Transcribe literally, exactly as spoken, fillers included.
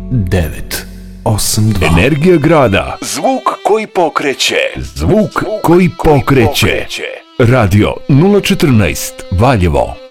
devet osam dva. Energija grada. Zvuk koji pokreće. Zvuk, Zvuk koji, koji pokreće. pokreće. Radio nula četrnaest Valjevo.